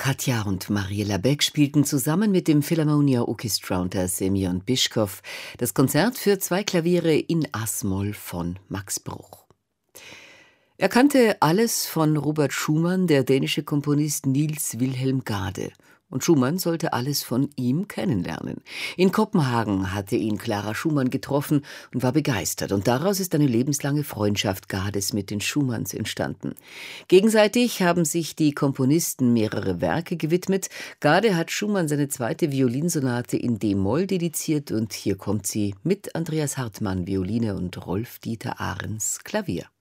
Katja und Mariela Beck spielten zusammen mit dem Philharmonia Orchestra unter Semyon Bischkow das Konzert für 2 Klaviere in As-Moll von Max Bruch. Er kannte alles von Robert Schumann, der dänische Komponist Niels Wilhelm Gade. Und Schumann sollte alles von ihm kennenlernen. In Kopenhagen hatte ihn Clara Schumann getroffen und war begeistert. Und daraus ist eine lebenslange Freundschaft Gades mit den Schumanns entstanden. Gegenseitig haben sich die Komponisten mehrere Werke gewidmet. Gade hat Schumann seine 2. Violinsonate in d-Moll dediziert. Und hier kommt sie mit Andreas Hartmann, Violine, und Rolf-Dieter Ahrens, Klavier.